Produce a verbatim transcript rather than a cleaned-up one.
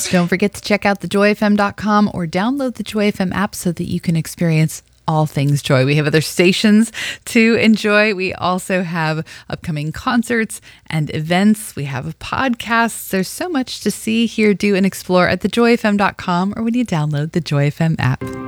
Don't forget to check out the joy f m dot com or download the Joy F M app so that you can experience all things joy. We have other stations to enjoy. We also have upcoming concerts and events. We have podcasts. There's so much to see, hear, do, and explore at the joy f m dot com or when you download the Joy F M app.